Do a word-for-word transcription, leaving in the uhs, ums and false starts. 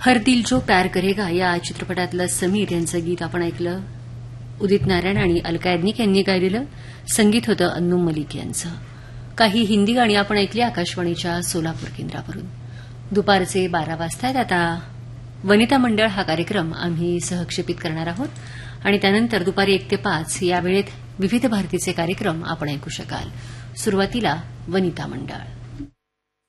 हर दिल जो प्यार करेगा या चित्रपटातलं समीर यांचं गीत आपण ऐकलं. उदित नारायण आणि अलका याज्ञिक यांनी गायलेलं संगीत होतं अन्नू मलिक यांचं. काही हिंदी गाणी आपण ऐकली आकाशवाणीच्या सोलापूर केंद्रावरून. दुपारचे बारा वाजतायत. आता वनिता मंडळ हा कार्यक्रम आम्ही सहक्षेपित करणार आहोत आणि त्यानंतर दुपारी एक ते पाच या वेळेत विविध भारतीचे कार्यक्रम आपण ऐकू शकाल. सुरुवातीला वनिता मंडळ.